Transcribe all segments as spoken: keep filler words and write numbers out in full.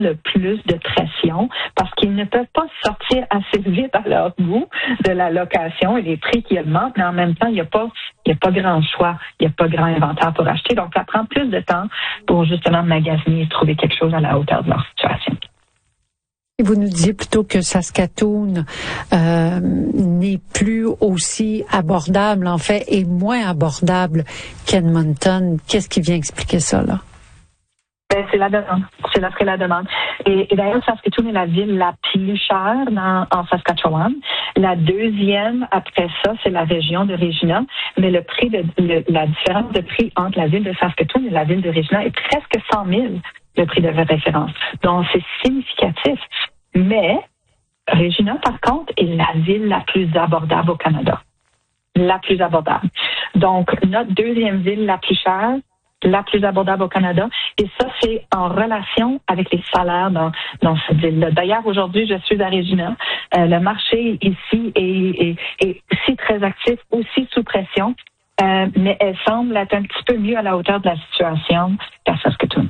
le plus de pression parce qu'ils ne peuvent pas sortir assez vite à leur goût de la location et les prix qui augmentent, mais en même temps, il n'y a pas, il n'y a pas grand choix, il n'y a pas grand inventaire pour acheter. Donc, ça prend plus de temps pour justement magasiner et trouver quelque chose à la hauteur de leur situation. Et vous nous disiez plutôt que Saskatoon euh, n'est plus aussi abordable, en fait, et moins abordable qu'Edmonton. Qu'est-ce qui vient expliquer ça, là? Ben, c'est la demande. C'est l'offre et la demande. Et, et d'ailleurs, Saskatoon est la ville la plus chère dans, en Saskatchewan. La deuxième, après ça, c'est la région de Regina. Mais le prix de, le, la différence de prix entre la ville de Saskatoon et la ville de Regina est presque cent mille, le prix de référence. Donc, c'est significatif. Mais, Regina, par contre, est la ville la plus abordable au Canada. La plus abordable. Donc, notre deuxième ville la plus chère, la plus abordable au Canada. Et ça, c'est en relation avec les salaires dans, dans cette ville-là. D'ailleurs, aujourd'hui, je suis à Regina. Euh, le marché ici est, est, est aussi très actif, aussi sous pression, euh, mais elle semble être un petit peu mieux à la hauteur de la situation qu'à Saskatoon.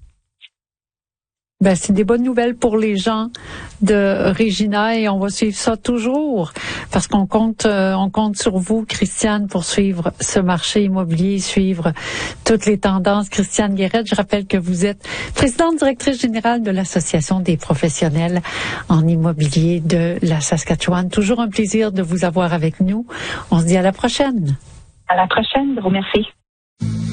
Ben, c'est des bonnes nouvelles pour les gens de Regina et on va suivre ça toujours parce qu'on compte, euh, on compte sur vous, Christiane, pour suivre ce marché immobilier, suivre toutes les tendances. Christiane Guérette, je rappelle que vous êtes présidente directrice générale de l'Association des professionnels en immobilier de la Saskatchewan. Toujours un plaisir de vous avoir avec nous. On se dit à la prochaine. À la prochaine. Je vous remercie.